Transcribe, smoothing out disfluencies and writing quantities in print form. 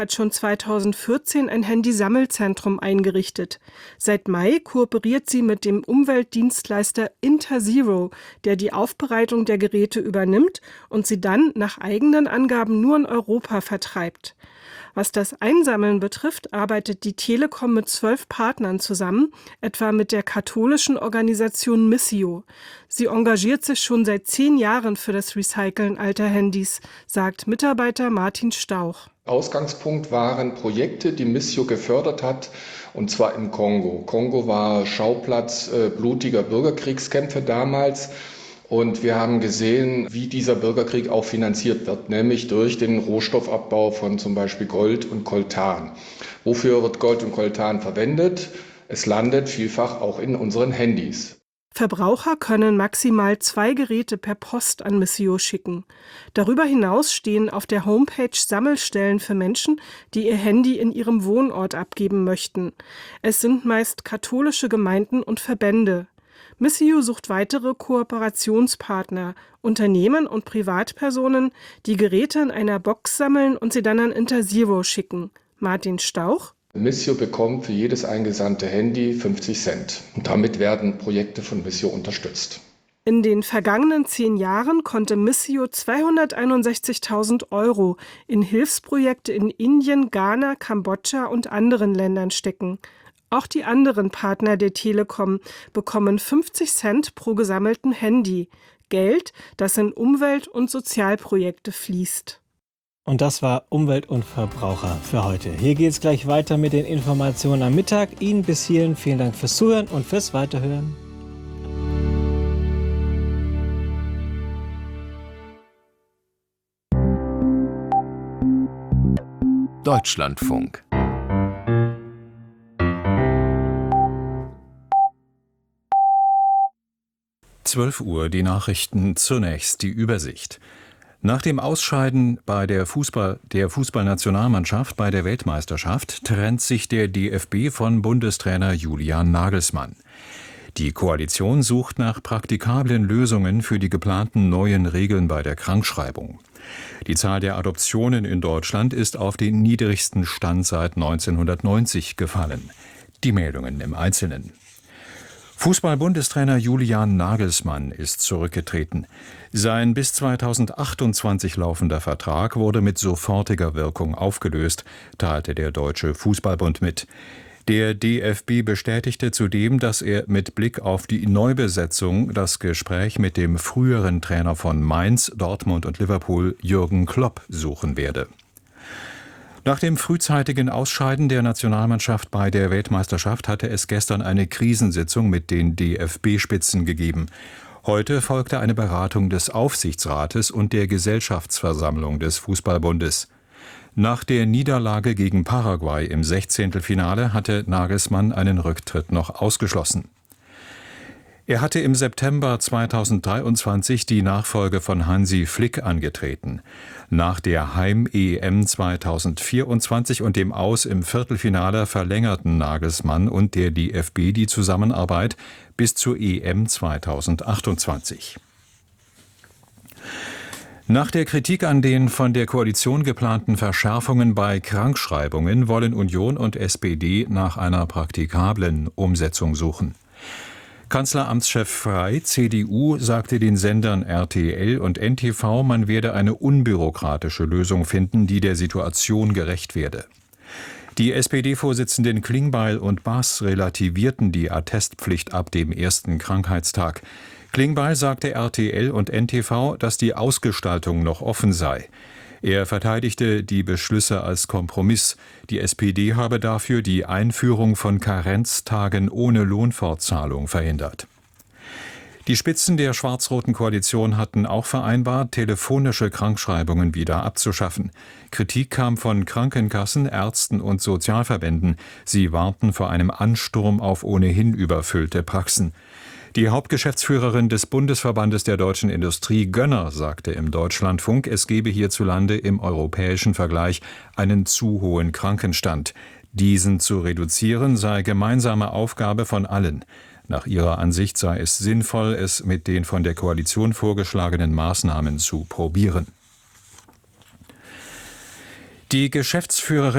hat schon 2014 ein Handysammelzentrum eingerichtet. Seit Mai kooperiert sie mit dem Umweltdienstleister Interzero, der die Aufbereitung der Geräte übernimmt und sie dann nach eigenen Angaben nur in Europa vertreibt. Was das Einsammeln betrifft, arbeitet die Telekom mit 12 Partnern zusammen, etwa mit der katholischen Organisation Missio. Sie engagiert sich schon seit 10 Jahren für das Recyceln alter Handys, sagt Mitarbeiter Martin Stauch. Ausgangspunkt waren Projekte, die Missio gefördert hat, und zwar im Kongo. Kongo war Schauplatz blutiger Bürgerkriegskämpfe damals. Und wir haben gesehen, wie dieser Bürgerkrieg auch finanziert wird, nämlich durch den Rohstoffabbau von zum Beispiel Gold und Coltan. Wofür wird Gold und Coltan verwendet? Es landet vielfach auch in unseren Handys. Verbraucher können maximal 2 Geräte per Post an Missio schicken. Darüber hinaus stehen auf der Homepage Sammelstellen für Menschen, die ihr Handy in ihrem Wohnort abgeben möchten. Es sind meist katholische Gemeinden und Verbände. Missio sucht weitere Kooperationspartner, Unternehmen und Privatpersonen, die Geräte in einer Box sammeln und sie dann an Interzero schicken. Martin Stauch: Missio bekommt für jedes eingesandte Handy 50 Cent. Und damit werden Projekte von Missio unterstützt. In den vergangenen 10 Jahren konnte Missio 261.000 € in Hilfsprojekte in Indien, Ghana, Kambodscha und anderen Ländern stecken. Auch die anderen Partner der Telekom bekommen 50 Cent pro gesammelten Handy. Geld, das in Umwelt- und Sozialprojekte fließt. Und das war Umwelt und Verbraucher für heute. Hier geht es gleich weiter mit den Informationen am Mittag. Ihnen bis hierhin vielen Dank fürs Zuhören und fürs Weiterhören. Deutschlandfunk. Uhr die Nachrichten, zunächst die Übersicht. Nach dem Ausscheiden bei der Fußballnationalmannschaft bei der Weltmeisterschaft trennt sich der DFB von Bundestrainer Julian Nagelsmann. Die Koalition sucht nach praktikablen Lösungen für die geplanten neuen Regeln bei der Krankschreibung. Die Zahl der Adoptionen in Deutschland ist auf den niedrigsten Stand seit 1990 gefallen. Die Meldungen im Einzelnen. Fußball-Bundestrainer Julian Nagelsmann ist zurückgetreten. Sein bis 2028 laufender Vertrag wurde mit sofortiger Wirkung aufgelöst, teilte der Deutsche Fußballbund mit. Der DFB bestätigte zudem, dass er mit Blick auf die Neubesetzung das Gespräch mit dem früheren Trainer von Mainz, Dortmund und Liverpool, Jürgen Klopp, suchen werde. Nach dem frühzeitigen Ausscheiden der Nationalmannschaft bei der Weltmeisterschaft hatte es gestern eine Krisensitzung mit den DFB-Spitzen gegeben. Heute folgte eine Beratung des Aufsichtsrates und der Gesellschaftsversammlung des Fußballbundes. Nach der Niederlage gegen Paraguay im 16. Finale hatte Nagelsmann einen Rücktritt noch ausgeschlossen. Er hatte im September 2023 die Nachfolge von Hansi Flick angetreten. Nach der Heim-EM 2024 und dem Aus im Viertelfinale verlängerten Nagelsmann und der DFB die Zusammenarbeit bis zur EM 2028. Nach der Kritik an den von der Koalition geplanten Verschärfungen bei Krankschreibungen wollen Union und SPD nach einer praktikablen Umsetzung suchen. Kanzleramtschef Frey, CDU, sagte den Sendern RTL und NTV, man werde eine unbürokratische Lösung finden, die der Situation gerecht werde. Die SPD-Vorsitzenden Klingbeil und Baas relativierten die Attestpflicht ab dem ersten Krankheitstag. Klingbeil sagte RTL und NTV, dass die Ausgestaltung noch offen sei. Er verteidigte die Beschlüsse als Kompromiss. Die SPD habe dafür die Einführung von Karenztagen ohne Lohnfortzahlung verhindert. Die Spitzen der schwarz-roten Koalition hatten auch vereinbart, telefonische Krankschreibungen wieder abzuschaffen. Kritik kam von Krankenkassen, Ärzten und Sozialverbänden. Sie warnten vor einem Ansturm auf ohnehin überfüllte Praxen. Die Hauptgeschäftsführerin des Bundesverbandes der deutschen Industrie, Gönner, sagte im Deutschlandfunk, es gebe hierzulande im europäischen Vergleich einen zu hohen Krankenstand. Diesen zu reduzieren sei gemeinsame Aufgabe von allen. Nach ihrer Ansicht sei es sinnvoll, es mit den von der Koalition vorgeschlagenen Maßnahmen zu probieren. Die Geschäftsführerin